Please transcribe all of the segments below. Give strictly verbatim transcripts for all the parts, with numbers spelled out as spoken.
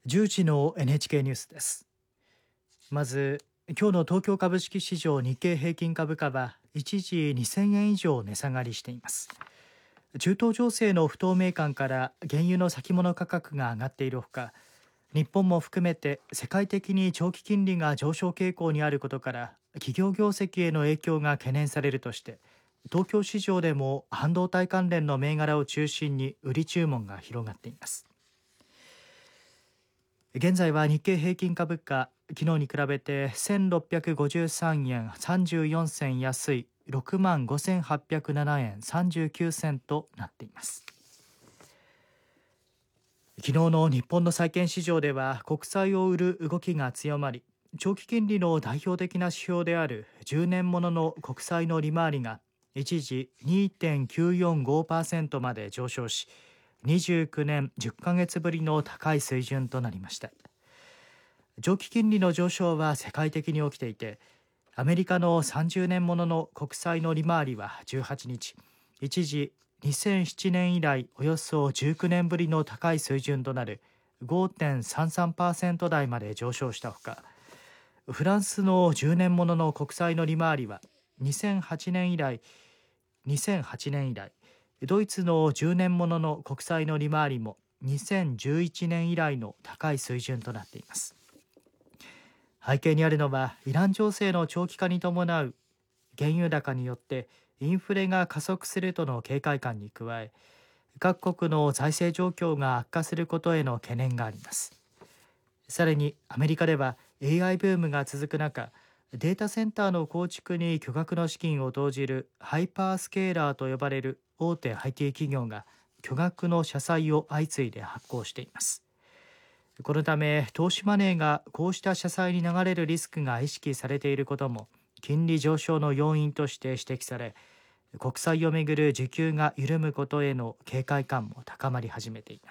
じゅうじの エヌエイチケー ニュースです。まず今日の東京株式市場日経平均株価は一時にせんえん以上値下がりしています。中東情勢の不透明感から原油の先物価格が上がっているほか、日本も含めて世界的に長期金利が上昇傾向にあることから企業業績への影響が懸念されるとして、東京市場でも半導体関連の銘柄を中心に売り注文が広がっています。現在は日経平均株価、昨日に比べてせんろっぴゃくごじゅうさんえんさんじゅうよん銭安い ろくまんごせんはっぴゃくななえんさんじゅうきゅう銭となっています。昨日の日本の債券市場では国債を売る動きが強まり、長期金利の代表的な指標であるじゅうねんものの国債の利回りが一時 にてんきゅうよんごパーセント まで上昇し、にじゅうきゅうねんじゅっかげつぶりの高い水準となりました。長期金利の上昇は世界的に起きていて、アメリカのさんじゅうねんものの国債の利回りはじゅうはちにち、一時にせんななねん以来およそじゅうきゅうねんぶりの高い水準となる ごてんさんさんパーセント 台まで上昇したほか、フランスのじゅうねんものの国債の利回りはにせんはちねん以来にせんはちねん以来、ドイツのじゅうねんものの国債の利回りもにせんじゅういちねん以来の高い水準となっています。背景にあるのはイラン情勢の長期化に伴う原油高によってインフレが加速するとの警戒感に加え、各国の財政状況が悪化することへの懸念があります。さらにアメリカでは エーアイ ブームが続く中、データセンターの構築に巨額の資金を投じるハイパースケーラーと呼ばれる大手 アイティー 企業が巨額の社債を相次いで発行しています。このため投資マネーがこうした社債に流れるリスクが意識されていることも金利上昇の要因として指摘され、国債をめぐる需給が緩むことへの警戒感も高まり始めています。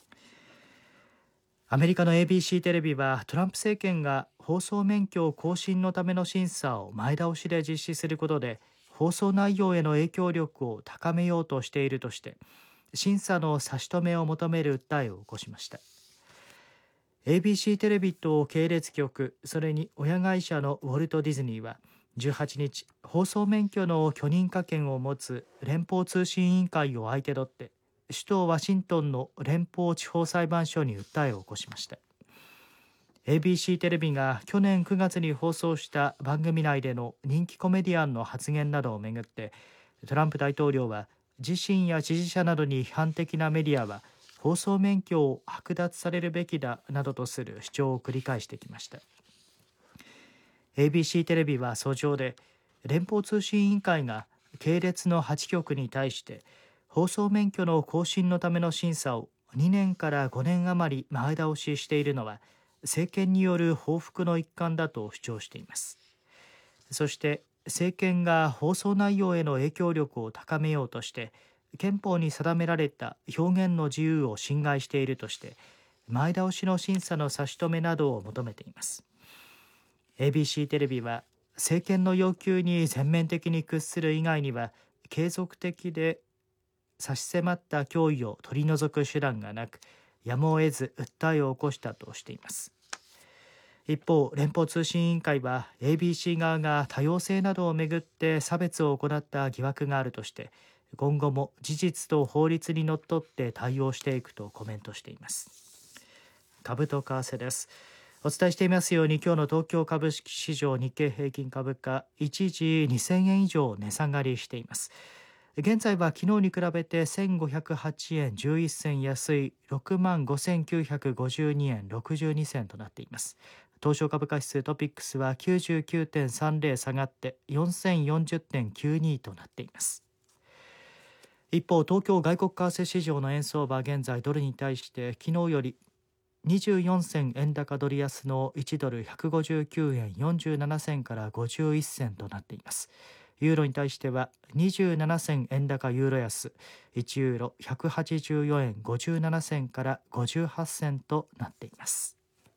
アメリカの エービーシー テレビはトランプ政権が放送免許更新のための審査を前倒しで実施することで放送内容への影響力を高めようとしているとして、審査の差し止めを求める訴えを起こしました。エービーシー テレビと系列局、それに親会社のウォルト・ディズニーはじゅうはちにち、放送免許の許認可権を持つ連邦通信委員会を相手取って首都ワシントンの連邦地方裁判所に訴えを起こしました。 エービーシー テレビが去年くがつに放送した番組内での人気コメディアンの発言などをめぐって、トランプ大統領は自身や支持者などに批判的なメディアは放送免許を剥奪されるべきだなどとする主張を繰り返してきました。 エービーシー テレビは訴状で、連邦通信委員会が系列のはちきょくに対して放送免許の更新のための審査をにねんからごねん余り前倒ししているのは政権による報復の一環だと主張しています。そして政権が放送内容への影響力を高めようとして憲法に定められた表現の自由を侵害しているとして前倒しの審査の差し止めなどを求めています。 エービーシー テレビは政権の要求に全面的に屈する以外には継続的で差し迫った脅威を取り除く手段がなく、やむを得ず訴えを起こしたとしています。一方、連邦通信委員会は エービーシー 側が多様性などをめぐって差別を行った疑惑があるとして今後も事実と法律にのっとって対応していくとコメントしています。株と為替です。お伝えしていますように今日の東京株式市場日経平均株価一時にせんえん以上値下がりしています。現在は昨日に比べてせんごひゃくはちえんじゅういっ銭安い ろくまんごせんきゅうひゃくごじゅうにえんろくじゅうに銭となっています。東証株価指数トピックスは きゅうじゅうきゅうてんさんぜろ 下がってよんせんよんじゅうてんきゅうに となっています。一方、東京外国為替市場の円相場は現在ドルに対して昨日よりにじゅうよん銭円高ドル安のいちドルひゃくごじゅうきゅうえんよんじゅうなな銭からごじゅういっ銭となっています。ユーロに対してはにじゅうなな銭円高ユーロ安、いちユーロひゃくはちじゅうよえんごじゅうなな銭からごじゅうはち銭となっています。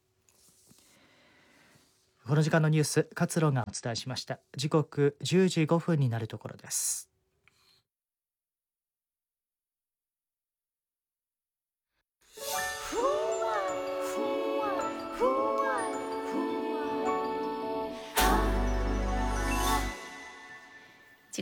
この時間のニュース、勝呂がお伝えしました。時刻じゅうじごふんになるところです。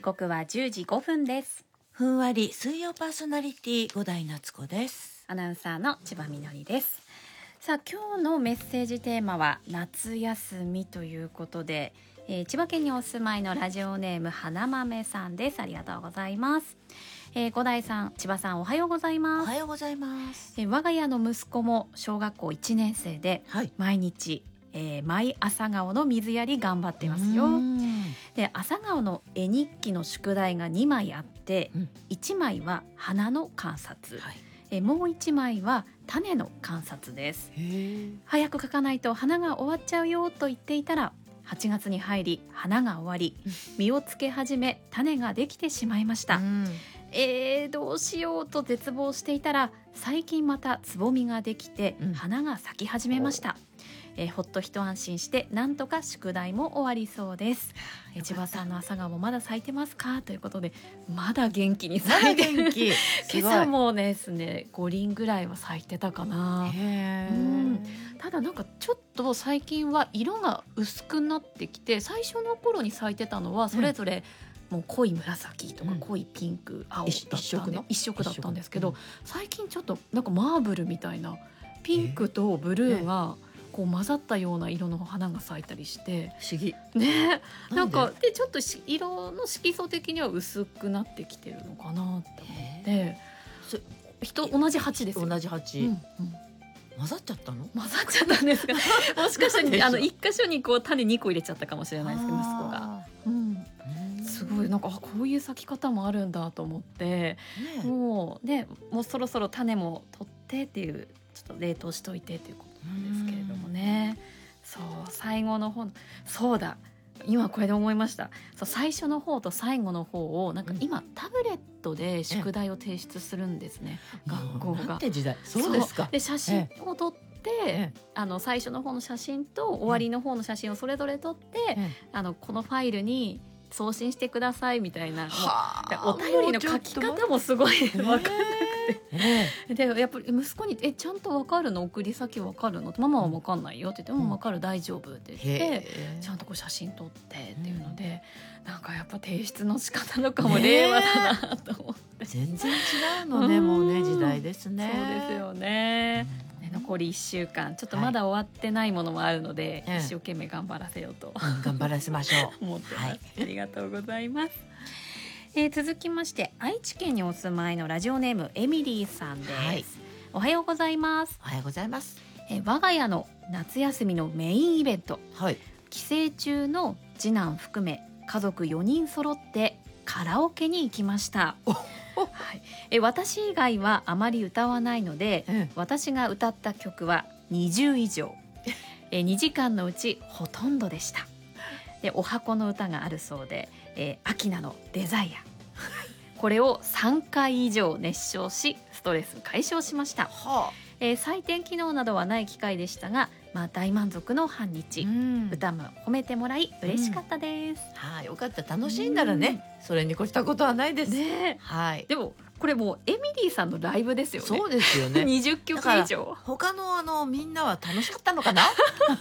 刻はじゅうじごふんです。 ふんわり水曜パーソナリティ五代夏子です。 アナウンサーの千葉みのりです。さあ今日のメッセージテーマは夏休みということで、えー、千葉県にお住まいのラジオネーム花豆さんです。ありがとうございます。えー、五代さん、千葉さん、おはようございます。 おはようございます。 えー、我が家の息子も小学校いちねん生で、はい、毎日、えー、毎朝顔の水やり頑張ってますよ。で、朝顔の絵日記の宿題がにまいあって、うん、いちまいは花の観察、はい、えもういちまいは種の観察です。早く描かないと花が終わっちゃうよと言っていたら、はちがつに入り花が終わり、実をつけ始め種ができてしまいました。うん、えー、どうしようと絶望していたら、最近またつぼみができて花が咲き始めました。うん、えー、ほっと一安心してなんとか宿題も終わりそうです。えー、千葉さんの朝顔もまだ咲いてますかということで、まだ元気に咲いてる。今朝もですねごりんぐらいは咲いてたかな。へー、うん、ただなんかちょっと最近は色が薄くなってきて、最初の頃に咲いてたのはそれぞれ、うん、もう濃い紫とか濃いピンク、うん、青だったんで、一色の一色だったんですけど、うん、最近ちょっとなんかマーブルみたいなピンクとブルーがこう混ざったような色の花が咲いたりして、 不思議ね。なんかでちょっと色の色素的には薄くなってきてるのかなって思って、人同じ鉢ですよ。 同じ鉢、うんうん、混ざっちゃったの？ 混ざっちゃったんですがもしかしたらあの一箇所にこう種にこ入れちゃったかもしれないですけど、息子が、うん、すごいなんかこういう咲き方もあるんだと思って、ね、もうでもうそろそろ種も取ってっていう、ちょっと冷凍しといてっていうことなんですけれどもね。そう最後の方、そうだ今これで思いました。そう最初の方と最後の方をなんか今、うん、タブレットで宿題を提出するんですね、学校が。 なんて時代。そうですか。 で写真を撮って、ええ、あの最初の方の写真と終わりの方の写真をそれぞれ撮って、ええ、あのこのファイルに送信してくださいみたいな、お便りの書き方もすごい分かんなくて、ええ、でやっぱり息子にえちゃんと分かるの、送り先分かるの、ママは分かんないよって言って、うん、分かる大丈夫って言って、ちゃんとこう写真撮ってっていうので、うん、なんかやっぱ提出の仕方とかも令和だなと思って、 全然違うのね、もうね時代ですね。 そうですよね。残りいっしゅうかん、ちょっとまだ終わってないものもあるので、はい、一生懸命頑張らせようと、 うん、頑張らせましょう思ってます、はい、ありがとうございます。えー、続きまして愛知県にお住まいのラジオネームエミリーさんです、はい、おはようございます。 おはようございます。 えー、我が家の夏休みのメインイベント、はい、帰省中の次男含め家族よにん揃ってカラオケに行きました。はい、え私以外はあまり歌わないので、うん、私が歌った曲はにじゅういじょうえにじかんのうちほとんどでした。でお箱の歌があるそうで、えー、アキナのデザイアこれをさんかい以上熱唱しストレス解消しました。はあ、えー、採点機能などはない機会でしたが、まあ、大満足の半日、うん、歌も褒めてもらい嬉しかったです。 うん、はあ、よかった。楽しんだらね、うん、それに越したことはないです、 ね。はい、でもこれもうエミリーさんのライブですよね。 そうですよね。 にじゅっきょく以上。 他のあのみんなは楽しかったのかな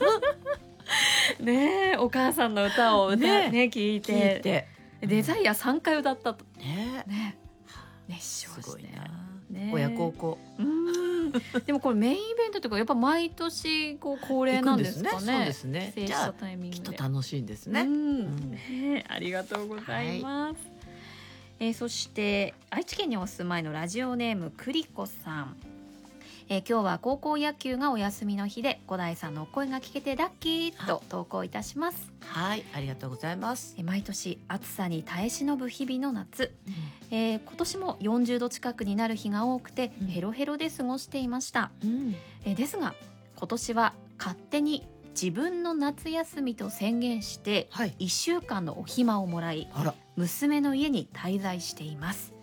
ねえ、お母さんの歌を歌、ねね、聞いて、聞いてデザイアさんかい歌ったと、ねね、熱唱して、すごいな、 ね、親孝行。 うんでもこれメインイベントとかやっぱ毎年こう恒例なんですかね。 そうですね。 帰省したタイミングできっと楽しいんですね。うんうんね、ありがとうございます。はい、えー、そして愛知県にお住まいのラジオネームクリコさん、えー、今日は高校野球がお休みの日で五代さんのお声が聞けてラッキーと投稿いたします。 はい、ありがとうございます。 えー、毎年暑さに耐え忍ぶ日々の夏、うん、えー、今年もよんじゅうど近くになる日が多くて、うん、ヘロヘロで過ごしていました。うん、えー、ですが今年は勝手に自分の夏休みと宣言していっしゅうかんのお暇をもらい、はい、娘の家に滞在しています。